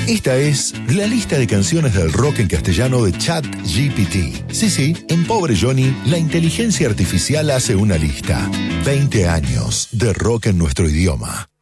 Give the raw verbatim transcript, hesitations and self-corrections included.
Esta es la lista de canciones del rock en castellano de ChatGPT. Sí, sí, en Pobre Johnny, la inteligencia artificial hace una lista. veinte años de rock en nuestro idioma.